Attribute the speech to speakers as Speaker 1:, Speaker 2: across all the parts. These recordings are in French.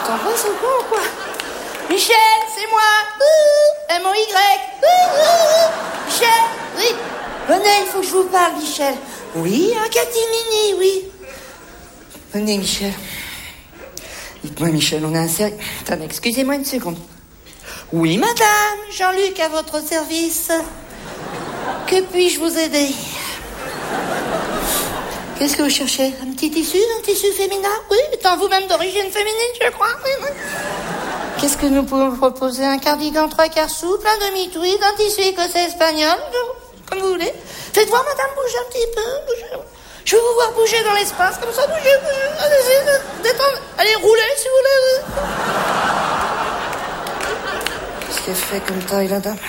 Speaker 1: t'embrasse ou quoi? Michel, c'est moi. M-O-Y. Michel, oui. Venez, il faut que je vous parle, Michel. Oui, un catimini, oui. Venez, Michel. Dites-moi, Michel, on a un service... Attendez, excusez-moi une seconde. Oui, madame, Jean-Luc à votre service. Que puis-je vous aider? Qu'est-ce que vous cherchez? Un tissu féminin? Oui, étant vous-même d'origine féminine, je crois. Oui. Qu'est-ce que nous pouvons vous proposer? Un cardigan 3/4 souple, un demi-tweed, un tissu écossais espagnol, comme vous voulez. Faites voir, madame, bouger un petit peu. Je veux vous voir bouger dans l'espace, comme ça, bouger. Allez-y, détendre. Allez, roulez, si vous voulez. Qu'est-ce qu'elle fait comme taille, la dame?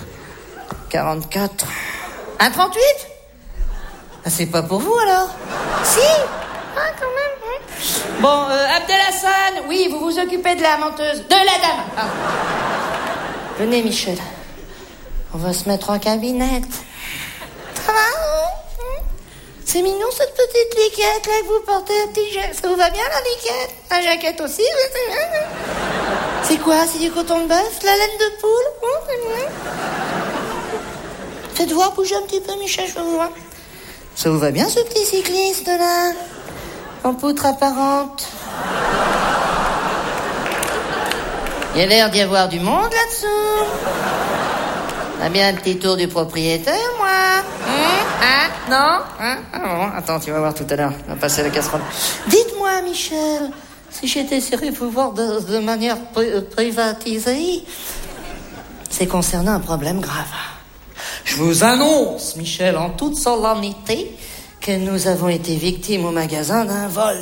Speaker 1: 44. Un 38? Ah, c'est pas pour vous, alors? Si. Ah, quand même. Hein. Bon, Abdelhassan, oui, vous vous occupez de la menteuse. De la dame. Ah. Venez, Michel. On va se mettre en cabinette. Ça va? C'est mignon, cette petite liquette, là, que vous portez un petit jet. Ça vous va bien, la liquette? La jaquette aussi? C'est quoi? C'est du coton de bœuf? La laine de poule? Faites voir, bougez un petit peu, Michel, je veux vous voir. Ça vous va bien, ce petit cycliste, là? En poutre apparente. Il y a l'air d'y avoir du monde, là-dessous. On a bien un petit tour du propriétaire, moi. Non? Ah bon, attends, tu vas voir tout à l'heure. On va passer la casserole. Dites-moi, Michel, si j'étais serré pour voir de manière privatisée, c'est concernant un problème grave. Je vous annonce, Michel, en toute solennité, que nous avons été victimes au magasin d'un vol.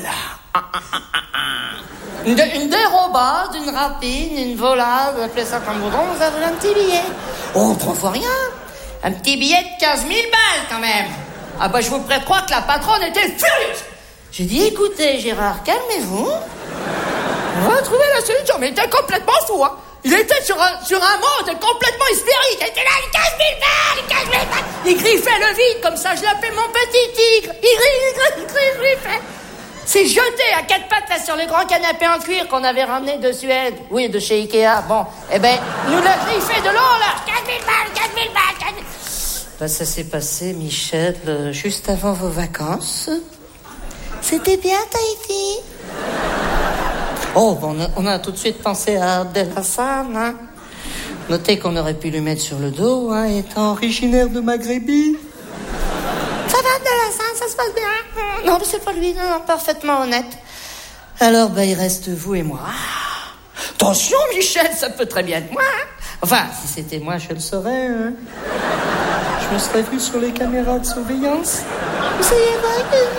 Speaker 1: Une dérobade, une rapine, une volade, appelez ça comme vous voulez, vous avez un petit billet. Oh, 3 fois rien. Un petit billet de 15 000 balles, quand même. Ah bah, je vous prête croire que la patronne était furieuse. J'ai dit, écoutez, Gérard, calmez-vous. On va trouver la solution. Mais il était complètement fou, hein. Il était sur un mode complètement hystérique. Il était là, les 15 000 balles. Il griffait le vide, comme ça, je l'appelais mon petit tigre. Il griffait. C'est jeté à 4 pattes, là, sur le grand canapé en cuir qu'on avait ramené de Suède. Oui, de chez Ikea. Bon, eh ben, nous l'a griffé de l'eau, là. 15 000 balles. Ben, ça s'est passé, Michel, juste avant vos vacances. C'était bien, Tahiti? Oh, bon, on a tout de suite pensé à Abdelhassan, hein. Notez qu'on aurait pu lui mettre sur le dos, hein, étant originaire de Maghrébi. Ça va, Abdelhassan, ça se passe bien? Non, mais c'est pas lui, non, parfaitement honnête. Alors, ben, il reste vous et moi. Attention, Michel, ça peut très bien être moi, hein. Enfin, si c'était moi, je le saurais, hein. Je me serais vu sur les caméras de surveillance. Vous savez pas que...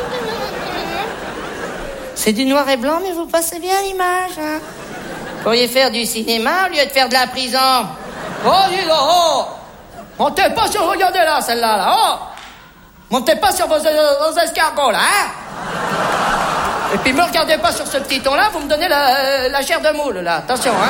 Speaker 1: C'est du noir et blanc, mais vous passez bien l'image, hein. Vous pourriez faire du cinéma au lieu de faire de la prison. Oh, dis donc, oh. Montez pas sur... Regardez là, celle-là, là, oh. Montez pas sur vos escargots, là, hein. Et puis me regardez pas sur ce petit ton-là, vous me donnez la chair de moule, là. Attention, hein.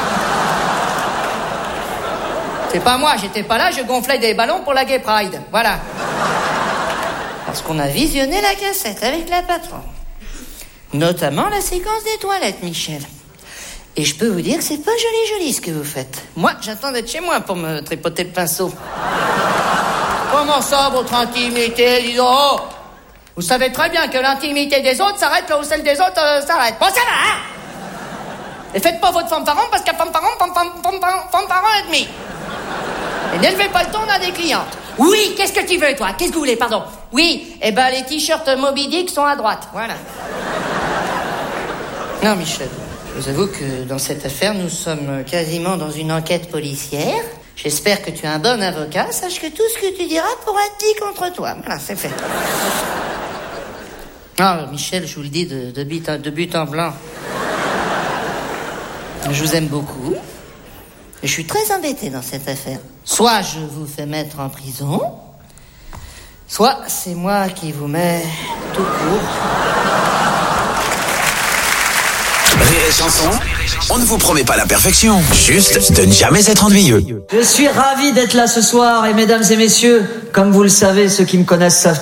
Speaker 1: C'est pas moi, j'étais pas là, je gonflais des ballons pour la Gay Pride. Voilà. Parce qu'on a visionné la cassette avec la patronne. Notamment la séquence des toilettes, Michel. Et je peux vous dire que c'est pas joli ce que vous faites. Moi, j'attends d'être chez moi pour me tripoter le pinceau. Comment ça, votre intimité, dis donc? Oh, vous savez très bien que l'intimité des autres s'arrête là où celle des autres s'arrête. Bon, ça va, hein? Et faites pas votre fanfaron parce qu'à fanfaron et demi. Et n'élevez pas le ton à des clientes. Oui, qu'est-ce que tu veux, toi? Qu'est-ce que vous voulez, pardon? Oui, eh ben, les t-shirts Moby Dick sont à droite. Voilà. Non, Michel, je vous avoue que dans cette affaire, nous sommes quasiment dans une enquête policière. J'espère que tu es un bon avocat. Sache que tout ce que tu diras pourra être dit contre toi. Voilà, c'est fait. Ah, Michel, je vous le dis de but en blanc. Je vous aime beaucoup. Et je suis très embêté dans cette affaire. Soit je vous fais mettre en prison, soit c'est moi qui vous mets tout court.
Speaker 2: Rire et chanson, on ne vous promet pas la perfection, juste de ne jamais être ennuyeux.
Speaker 3: Je suis ravi d'être là ce soir et mesdames et messieurs, comme vous le savez, ceux qui me connaissent savent